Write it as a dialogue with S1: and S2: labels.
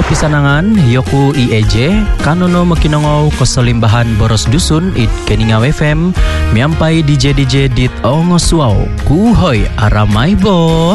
S1: pisanangan Yoku IEJ kanono makinongo kosolimbahan boros dusun it Keninga FM miampai DJ dit ongoswau kuhoy aramai bo.